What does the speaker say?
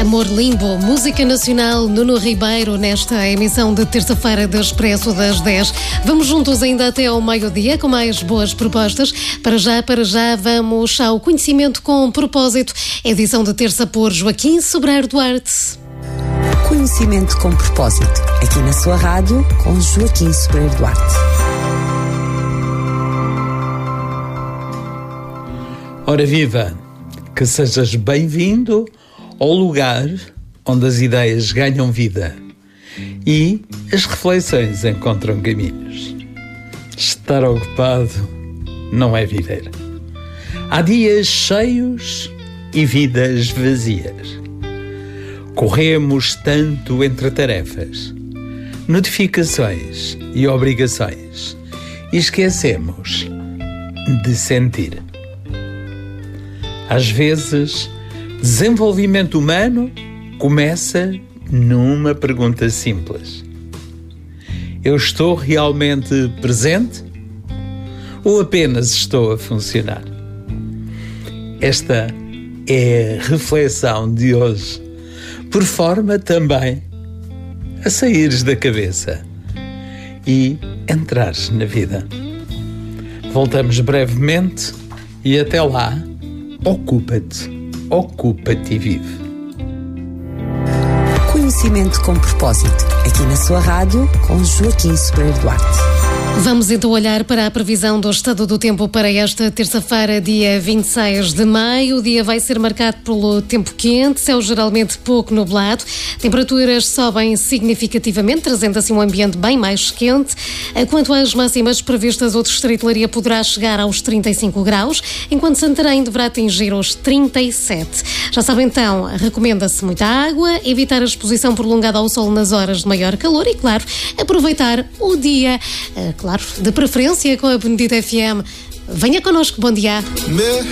Amor Limbo, música nacional, Nuno Ribeiro, nesta emissão de terça-feira do Expresso das 10. Vamos juntos ainda até ao meio-dia com mais boas propostas. Para já, vamos ao Conhecimento com Propósito, edição de terça por Joaquim Sobreiro Duarte. Conhecimento com Propósito, aqui na sua rádio, com Joaquim Sobreiro Duarte. Ora viva, que sejas bem-vindo ao lugar onde as ideias ganham vida e as reflexões encontram caminhos. Estar ocupado não é viver. Há dias cheios e vidas vazias. Corremos tanto entre tarefas, notificações e obrigações e esquecemos de sentir. Às vezes, desenvolvimento humano começa numa pergunta simples: eu estou realmente presente ou apenas estou a funcionar? Esta é a reflexão de hoje, por forma também a saíres da cabeça e entrares na vida. Voltamos brevemente e até lá, ocupa-te e vive. Conhecimento com Propósito, aqui na sua rádio, com Joaquim Sobreiro Duarte. Vamos então olhar para a previsão do estado do tempo para esta terça-feira, dia 26 de maio. O dia vai ser marcado pelo tempo quente, céu geralmente pouco nublado. Temperaturas sobem significativamente, trazendo assim um ambiente bem mais quente. Quanto às máximas previstas, o Distrito de Leiria poderá chegar aos 35 graus, enquanto Santarém deverá atingir os 37. Já sabem então, recomenda-se muita água, evitar a exposição prolongada ao sol nas horas de maior calor e, claro, aproveitar o dia, claro, de preferência com a Benedita FM. Venha connosco, bom dia.